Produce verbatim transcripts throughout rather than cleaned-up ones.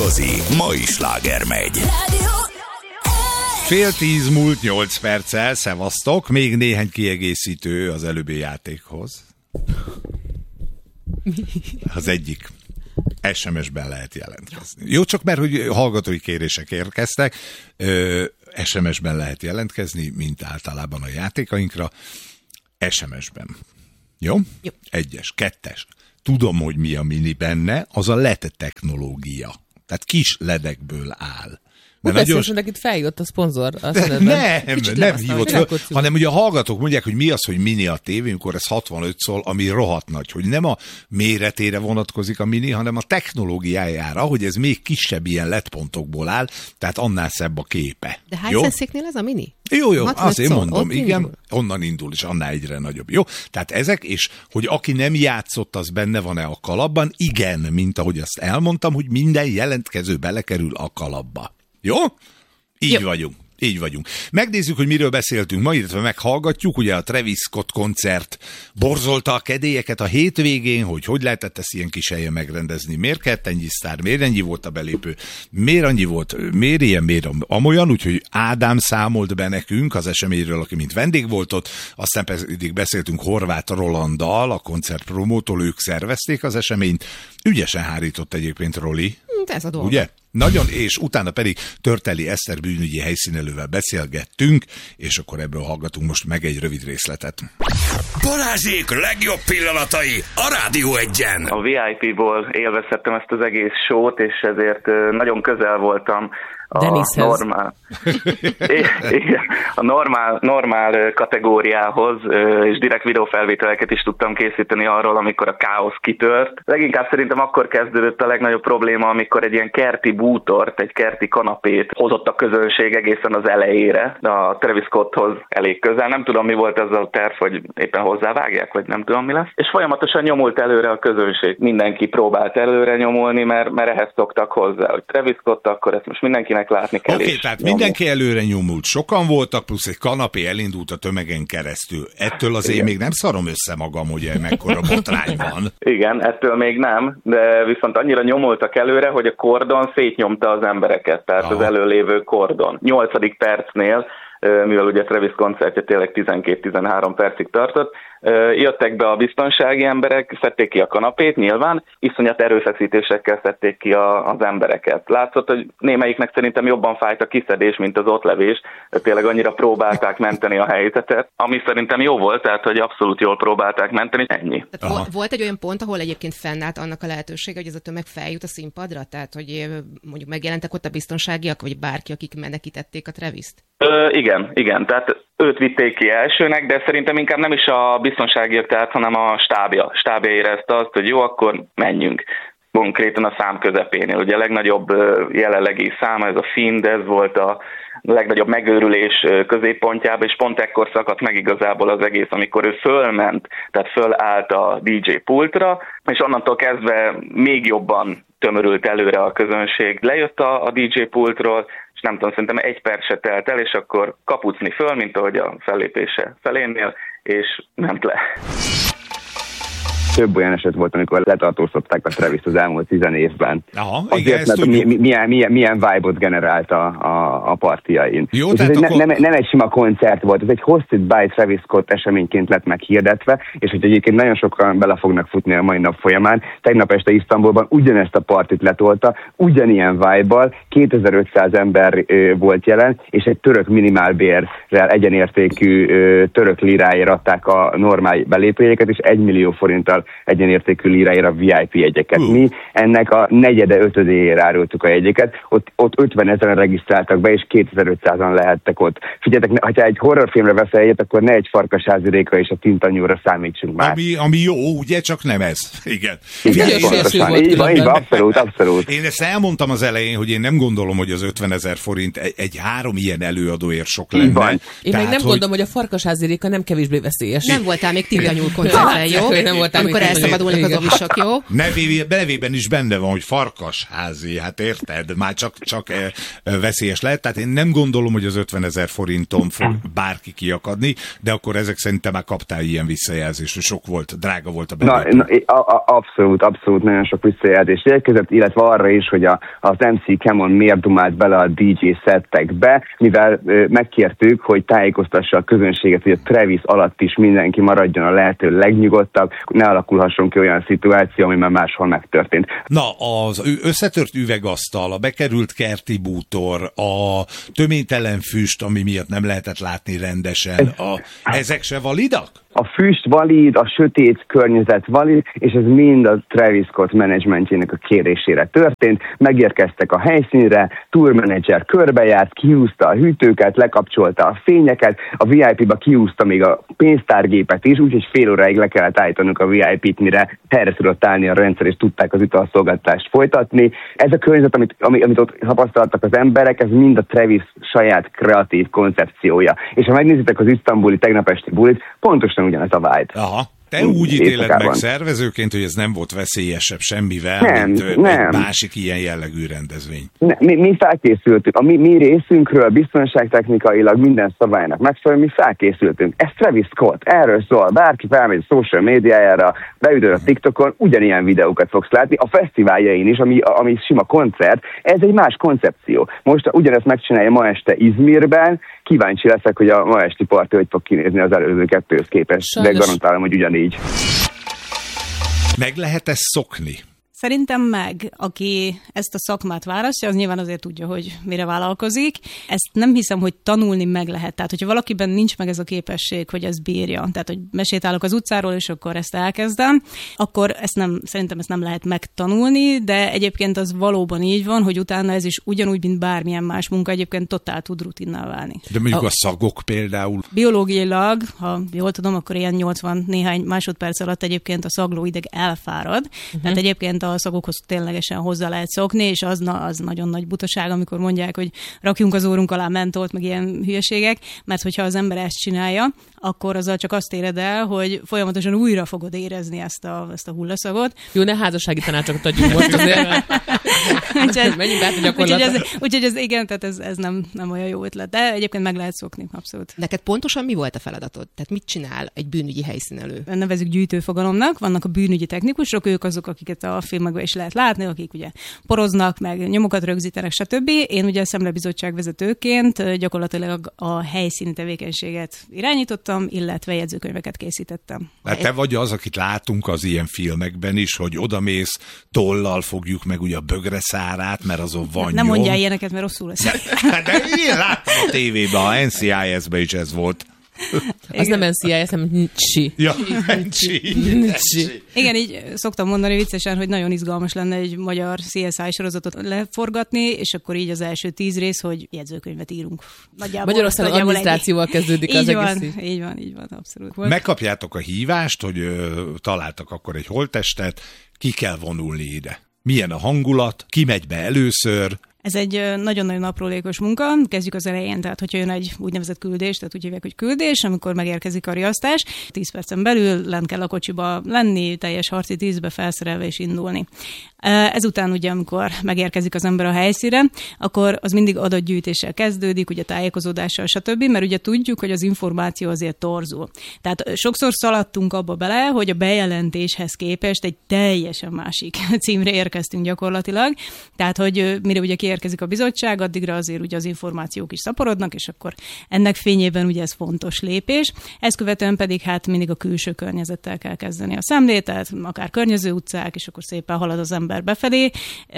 Igazi mai sláger megy. Fél tíz múlt nyolc perccel, szevasztok, még néhány kiegészítő az előbbi játékhoz. Az egyik. es em es-ben lehet jelentkezni. Jó, csak mert hogy hallgatói kérések érkeztek, es em es-ben lehet jelentkezni, mint általában a játékainkra, es em es-ben. Jó? Jó. Egyes, kettes. Tudom, hogy mi a mini benne, az a led technológia. Tehát kis ledekből áll. Úgy beszélsz, hogy itt feljött a szponzor. Nem, nem hívott fel, hanem ugye a hallgatók mondják, hogy mi az, hogy mini a tévé, amikor ez hatvanöt szól, ami rohadt nagy, hogy nem a méretére vonatkozik a mini, hanem a technológiájára, hogy ez még kisebb ilyen ledpontokból áll, tehát annál szebb a képe. De hány szenzéknél ez a mini? Jó, jó, azért szól, mondom, igen, indul. Onnan indul, és annál egyre nagyobb. Jó, tehát ezek, és hogy aki nem játszott, az benne van-e a kalapban? Igen, mint ahogy azt elmondtam, hogy minden jelentkező belekerül a kalapba. Jó? Így Jó. vagyunk. Így vagyunk. Megnézzük, hogy miről beszéltünk ma, illetve meghallgatjuk. Ugye a Travis Scott koncert borzolta a kedélyeket a hétvégén, hogy hogy lehetett ezt ilyen kis helyen megrendezni. Miért kellett ennyi sztár, miért ennyi volt a belépő, miért annyi volt, miért ilyen, miért amolyan, úgyhogy Ádám számolt be nekünk az eseményről, aki mint vendég volt ott, aztán pedig beszéltünk Horváth Rolanddal, a koncert promótól, ők szervezték az eseményt. Ügyesen hárított egyébként Roli. Ez a dolog. Ugye? Nagyon, és utána pedig Törteli Eszter bűnügyi helyszínelővel beszélgettünk, és akkor ebből hallgatunk most meg egy rövid részletet. Balázsék legjobb pillanatai a Rádió Egyen. A vé i pé-ból élvezhettem ezt az egész sót, és ezért nagyon közel voltam a normál, igen, a normál, normál kategóriához, és direkt videófelvételeket is tudtam készíteni arról, amikor a káosz kitört. Leginkább szerintem akkor kezdődött a legnagyobb probléma, amikor egy ilyen kerti bútort, egy kerti kanapét hozott a közönség egészen az elejére, a Travis Scotthoz elég közel. Nem tudom, mi volt ez a terv, hogy éppen hozzávágják, vagy nem tudom, mi lesz. És folyamatosan nyomult előre a közönség. Mindenki próbált előre nyomulni, mert, mert ehhez szoktak hozzá, hogy Travis Scott, akkor ezt most mindenkinek látni kell. Oké, okay, tehát nyomul. Mindenki előre nyomult. Sokan voltak, plusz egy kanapé elindult a tömegen keresztül. Ettől azért Igen. még nem szarom össze magam, hogy mekkora botrány van. Igen, ettől még nem, de viszont annyira nyomultak előre, hogy a kordon szétnyomta az embereket, tehát Aha. az előlévő kordon. Nyolcadik percnél, mivel ugye Travis koncertje tényleg tizenkét-tizenhárom percig tartott, jöttek be a biztonsági emberek, szedték ki a kanapét, nyilván, iszonyat erőfeszítésekkel szedték ki a, az embereket. Látszott, hogy némelyiknek szerintem jobban fájt a kiszedés, mint az ottlevés, tényleg annyira próbálták menteni a helyzetet, ami szerintem jó volt, tehát hogy abszolút jól próbálták menteni, ennyi. Tehát volt egy olyan pont, ahol egyébként fennállt annak a lehetősége, hogy ez a tömeg feljut a színpadra, tehát hogy mondjuk megjelentek ott a biztonságiak, vagy bárki, akik menekítették a Travist? Ö, igen, igen, tehát őt vitték ki elsőnek, de szerintem inkább nem is a biztonságiak, tehát, hanem a stábja. Stábja érezte azt, hogy jó, akkor menjünk. Konkrétan a szám közepénél. Ugye a legnagyobb jelenlegi száma, ez a Find, ez volt a legnagyobb megőrülés középpontjában, és pont ekkor szakadt meg igazából az egész, amikor ő fölment, tehát fölállt a dé dzsé pultra, és onnantól kezdve még jobban tömörült előre a közönség. Lejött a, a dé dzsé pultról, és nem tudom, szerintem egy perc se telt el, és akkor kapucni föl, mint ahogy a fellépése felénél, és ment le. Több olyan eset volt, amikor letartóztatták a Travis-t az elmúlt tizen évben. Aha, azért, igen, mert mi, mi, milyen, milyen, milyen vibe-ot generált a, a, a partiain. Jó, ez egy, akkor... nem, nem egy sima koncert volt, ez egy Hosted by Travis Scott eseményként lett meghirdetve, és hogy egyébként nagyon sokan bele fognak futni a mai nap folyamán. Tegnap este Isztambulban ugyanezt a partit letolta, ugyanilyen vibe-bal, kétezer-ötszáz ember ö, volt jelen, és egy török minimálbérrel egyenértékű ö, török liráért adták a normál belépőjegyeket, és egy millió forinttal egyenértékű liráért a vé i pé jegyeket. Uh. Mi ennek a negyede, ötödéjére árultuk a jegyeket, ott, ott ötvenezeren regisztráltak be, és kétezer-ötszázan lehettek ott. Figyeljetek, ha egy horrorfilmre veszel egyet, akkor ne egy Farkasházi Réka és a Tintanyúra számítsunk már. Ami, ami jó, ugye, csak nem ez. Igen. Igen, Igen pontosan. Így van, így van, abszolút, abszolút. Én ezt elmondtam az elején, hogy én nem gondolom, hogy az ötvenezer forint egy, egy három ilyen előadóért sok lenne. Van. Én Tehát, meg nem hogy... gondolom, hogy a Farkasházi Réka nem kevésbé veszélyes. Nem voltál még Tintanyúr koncerten, jó? Nem voltál még akkor elszabadulnak az ovisok, jó? Nevé, nevében is benne van, hogy farkasházi, hát érted? Már csak, csak e, e, veszélyes lehet. Tehát én nem gondolom, hogy az ötvenezer forinton fog bárki kiakadni, de akkor ezek szerint te már kaptál ilyen visszajelzést, hogy sok volt, drága volt a belőle. Na, na, a, a, abszolút, abszolút nagyon sok visszajelzés érkezett, illetve arra is, hogy a, az em cé Camon miért dumált bele a dé dzsé szettekbe, mivel ö, megkértük, hogy tájékoztassa a közönséget, hogy a Travis alatt is mindenki maradjon a lehető legnyugodtabb, ne alakulhasson ki olyan szituáció, ami már máshol megtörtént. Na, az összetört üvegasztal, a bekerült kerti bútor, a töménytelen füst, ami miatt nem lehetett látni rendesen, a, ezek se validak? A füst valid, a sötét környezet valid, és ez mind a Travis Scott menedzsmentjének a kérésére történt. Megérkeztek a helyszínre, tourmenedzser körbejárt, kihúzta a hűtőket, lekapcsolta a fényeket, a vé i pé-ba kihúzta még a pénztárgépet is, úgyhogy fél óráig le kellett állítanunk a vé i pét, mire helyre tudott állni a rendszer, és tudták az italszolgáltatást folytatni. Ez a környezet, amit, amit ott tapasztaltak az emberek, ez mind a Travis saját kreatív koncepciója. És ha megnézitek az isztambuli tegnap esti bulit, pontosan ugyanez a vibe. Aha. Te úgy ítéled meg szervezőként, hogy ez nem volt veszélyesebb semmivel, nem, mint nem. egy másik ilyen jellegű rendezvény. Ne, mi, mi felkészültünk. A mi, mi részünkről biztonságtechnikailag minden szabálynak megfelelően mi felkészültünk. Ez Travis Scott, erről szól. Bárki felmegy a social médiájára, beütöd a TikTokon, ugyanilyen videókat fogsz látni. A fesztiváljain is, ami, ami sima koncert, ez egy más koncepció. Most ugyanezt megcsinálja ma este Izmirben, kíváncsi leszek, hogy a ma esti parti hogy fog kinézni az előző kettőhöz képest. Sajnos. De garantálom, hogy ugyanígy. Meg lehet ezt szokni? Szerintem meg, aki ezt a szakmát választja, az nyilván azért tudja, hogy mire vállalkozik. Ezt nem hiszem, hogy tanulni meg lehet. Tehát, hogyha valakiben nincs meg ez a képesség, hogy ezt bírja, tehát, hogy mesétálok az utcáról, és akkor ezt elkezdem, akkor ezt nem, szerintem ezt nem lehet megtanulni, de egyébként az valóban így van, hogy utána ez is ugyanúgy, mint bármilyen más munka, egyébként totál tud rutinná válni. De mondjuk a, a szagok például? Biológiailag, ha jól tudom, akkor ilyen nyolcvan néhány másodperc alatt egyébként a szaglóideg elfárad. Uh-huh. Tehát egyébként a szagokhoz ténylegesen hozzá lehet szokni, és az, na, az nagyon nagy butaság, amikor mondják, hogy rakjunk az órunk alá mentolt, meg ilyen hülyeségek, mert hogyha az ember ezt csinálja, akkor azzal csak azt éred el, hogy folyamatosan újra fogod érezni ezt a, ezt a hullaszagot. Jó, ne házassági tanácsokat adjunk most azért. Menjünk át a gyakorlatra. Úgyhogy ez, úgyhogy ez igen, tehát ez, ez nem, nem olyan jó ötlet, de egyébként meg lehet szokni, abszolút. Neked pontosan mi volt a feladatod? Tehát mit csinál egy bűnügyi helyszínelő? Nevezzük gyűjtőfogalomnak, vannak a bűnügyi technikusok, ők azok, akiket a filmekben is lehet látni, akik ugye poroznak, meg nyomokat rögzítenek, stb. Én ugye a Szemlebizottság vezetőként gyakorlatilag a helyszíni tevékenységet irányítottam, illetve jegyzőkönyveket készítettem. Hát te vagy az, akit látunk az ilyen filmekben is, hogy odamész, tollal fogjuk meg ugye a bögre szárát, mert azon van Nem nyom. mondjál ilyeneket, mert rosszul lesz. De, de én láttam a tévében, a en cé i es-ben is ez volt. Az nem en cé i es, hanem ncsi. Ja, ncsi. Igen, így szoktam mondani viccesen, hogy nagyon izgalmas lenne egy magyar cé es i sorozatot leforgatni, és akkor így az első tíz rész, hogy jegyzőkönyvet írunk. Nagyjából, Magyarországon adminisztrációval kezdődik így az van, egész. Így van, így van, abszolút. Megkapjátok a hívást, hogy ö, találtak akkor egy holttestet, ki kell vonulni ide. Milyen a hangulat, ki megy be először? Ez egy nagyon-nagyon aprólékos munka. Kezdjük az elején, tehát hogyha jön egy úgynevezett küldés, tehát úgy hívják, hogy küldés, amikor megérkezik a riasztás, tíz percen belül lent kell a kocsiba lenni, teljes harci tízbe felszerelve és indulni. Ezután ugye, amikor megérkezik az ember a helyszínre, akkor az mindig adatgyűjtéssel kezdődik, ugye tájékozódással, stb., mert ugye tudjuk, hogy az információ azért torzul. Tehát sokszor szaladtunk abba bele, hogy a bejelentéshez képest egy teljesen másik címre érkeztünk gyakorlatilag. Tehát, hogy mire ugye kiérkezik a bizottság, addigra azért ugye az információk is szaporodnak, és akkor ennek fényében ugye ez fontos lépés. Ezt követően pedig hát mindig a külső környezettel kell kezdeni a szemlét, tehát akár környező utcák, és akkor szépen halad az ember befelé,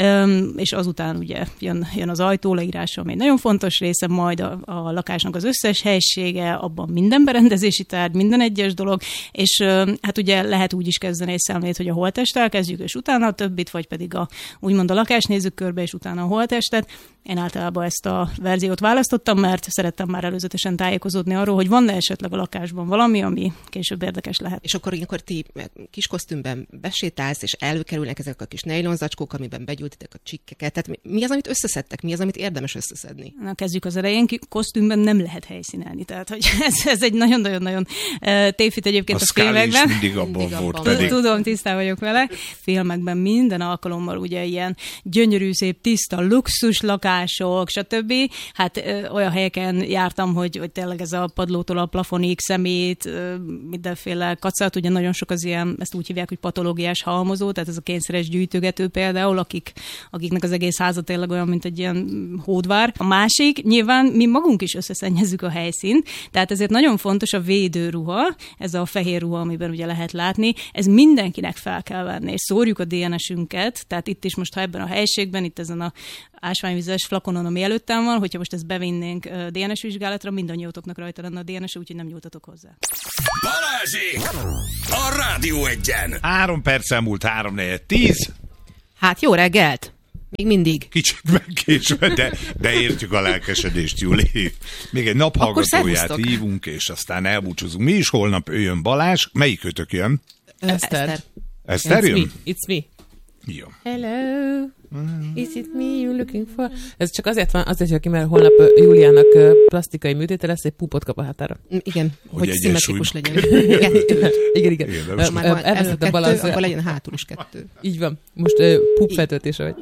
és azután ugye jön, jön az ajtó leírása, ami egy nagyon fontos része, majd a, a lakásnak az összes helysége, abban minden berendezési tárgy, minden egyes dolog, és hát ugye lehet úgy is kezdeni egy szemlét, hogy a holttesttel kezdjük, és utána a többit, vagy pedig a, úgymond a lakást nézzük körbe, és utána a holttest, testet. Én általában ezt a verziót választottam, mert szerettem már előzetesen tájékozódni arról, hogy van-e esetleg a lakásban valami, ami később érdekes lehet. És akkor ilyenkor ti kis kosztümben besétálsz, és előkerülnek ezek a kis nejlonzacskók, amiben begyújtitek a csikkeket. Tehát mi az, amit összeszedtek? Mi az, amit érdemes összeszedni? Na, kezdjük az elején. Kosztümben nem lehet helyszínelni. Tehát, hogy ez, ez egy nagyon-nagyon-nagyon uh, tévhit egyébként a, a filmekben. mindig abban mindig volt abban. Pedig. Tudom, tisztán vagyok vele. Filmekben minden alkalommal ugye ilyen gyönyörű, szép, tiszta, luxus lakások, stb. Hát ö, olyan helyeken jártam, hogy, hogy tényleg ez a padlótól a plafonig, szemét, ö, mindenféle kacat, ugye nagyon sok az ilyen, ezt úgy hívják, hogy patológiás halmozó, tehát ez a kényszeres gyűjtögető például, akik, akiknek az egész háza tényleg olyan, mint egy ilyen hódvár. A másik, nyilván mi magunk is összeszennyezzük a helyszínt, tehát ezért nagyon fontos a védőruha, ez a fehér ruha, amiben ugye lehet látni, ez mindenkinek fel kell venni, és szórjuk a dé en es-ünket, tehát itt is most, ha ebben a helyiségben, itt ezen a ásványvizes flakonon, ami előttem van, hogyha most ezt bevinnénk dé en es vizsgálatra, mindannyiótoknak rajta lenne a dé en es, úgyhogy nem nyújtatok hozzá. Balázsék! A Rádió Egyen! Három perc elmúlt, három negyed tíz. Hát jó reggelt! Még mindig. Kicsit megkésve, de, de értjük a lelkesedést, Júli. Még egy naphallgatóját hívunk, és aztán elbúcsúzunk. Mi is holnap jön Balázs. Melyik kötök jön? Eszter. Eszter, Eszter jön? Me. It's me. Jó. Hello. Is it me you looking for? Ez csak azért van, azért jön ki, mert holnap Júliának plastikai műtéte lesz, egy pupot kap a hátára. Igen, hogy, hogy szimmetrikus legyen. Kettő. Igen, igen. igen most már van elő kettő, balaz... akkor legyen hátul is kettő. Így van. Most uh, pup feltöltése vagy.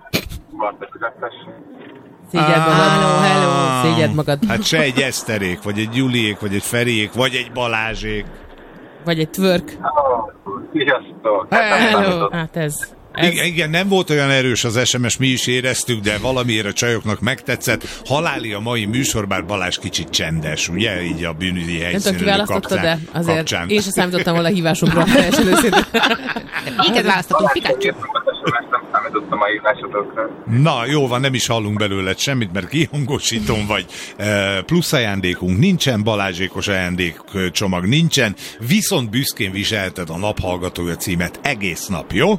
Szégyed magad. Hello, hello. Szégyed magad. Hát se egy Eszterék, vagy egy Juliék, vagy egy Feriék, vagy egy Balázsék. Vagy egy twerk. Sziasztok! Hello. Hát ez... Ez... Igen, igen, nem volt olyan erős az es em es, mi is éreztük, de valamiért a csajoknak megtetszett. Haláli a mai műsor, bár Balázs kicsit csendes, ugye? Így a bűnügyi helyszínről de azért kapcsán. Én sem számítottam volna a hívásokra. Minket választottunk, Pikachu. Na, jó van, nem is hallunk belőle semmit, mert kihangosítom, vagy e, plusz ajándékunk nincsen, Balázsékos ajándékcsomag nincsen, viszont büszkén viselted a naphallgatója címet egész nap, jó?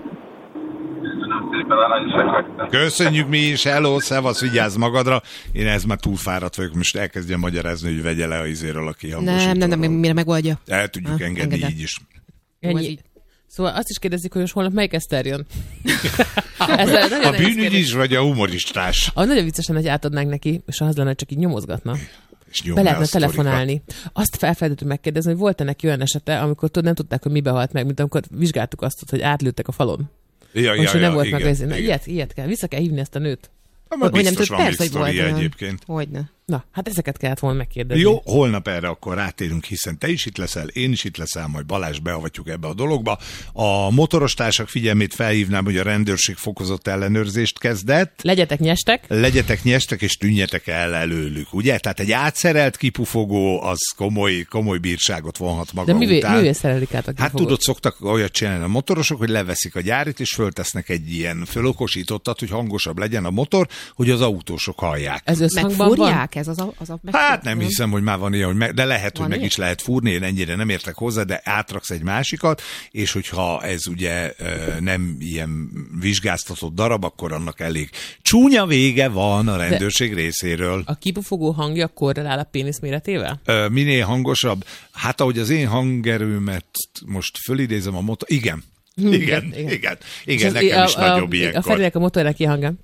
Köszönjük mi is, hello, szevasz, vigyázz magadra. Én ez már túl fáradt vagyok, most elkezdjem magyarázni, hogy vegye le a izéről a kihangosítóról. Nem, nem, nem, mire megoldja. El tudjuk ha, engedni engedett. Így is. Ennyi. Szóval azt is kérdezik, hogy most holnap melyik Eszter jön? A bűnügy is, vagy a humoristás? A nagyon viccesen, hogy átadnánk neki, és az lenne, csak így nyomozgatna. Be lehetne telefonálni. Azt felfelejtettük megkérdezni, hogy volt-e neki olyan esete, amikor nem tudták, hogy mibe halt meg, mint amikor vizsgáltuk azt, hogy átlőttek a falon. Ja, most ja, nem ja, volt igen, meg ez. igen. Ilyet, ilyet kell. Vissza kell hívni ezt a nőt. Ha, biztos van még sztoria egyébként. Hogyne. Na, hát ezeket kellett volna megkérdezni. Jó, holnap erre akkor rátérünk, hiszen te is itt leszel, én is itt leszel, majd Balázs beavatjuk ebbe a dologba. A motorostársak figyelmét felhívnám, hogy a rendőrség fokozott ellenőrzést kezdett. Legyetek nyestek. Legyetek nyestek, és tűnjetek el előlük, ugye? Tehát egy átszerelt kipufogó, az komoly, komoly bírságot vonhat maga De mivé, után. De mivé szerelik át a Hát tudod, szoktak olyat csinálni a motorosok, hogy leveszik a gyárit, és föltesznek egy ilyen fölokosítottat, hogy hangosabb legyen a motor, hogy az autósok hallják. Ez összhangban van? Ez az a, az a hát nem hiszem, hogy már van ilyen, hogy meg, de lehet, van hogy meg ilyen? is lehet fúrni, én ennyire nem értek hozzá, de átraksz egy másikat, és hogyha ez ugye nem ilyen vizsgáztatott darab, akkor annak elég csúnya vége van a rendőrség de részéről. A kipufogó hangja korrelál a pénisz méretével? Minél hangosabb, hát ahogy az én hangerőmet most fölidézem a motor, igen. Igen, igen, igen, igen, igen nekem a, is a, nagyobb a, ilyenkor. A Ferinek a motorra kihangja.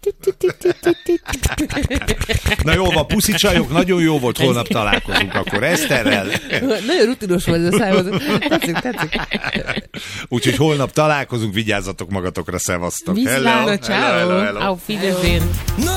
Na jó van, puszi csajok, nagyon jó volt, holnap találkozunk akkor Eszterrel. Nagyon rutinos volt ez a számozó. Tetszik, tetszik. Úgyhogy holnap találkozunk, vigyázzatok magatokra, szevasztok. Viszlát, ciao. Auf Wiedersehen.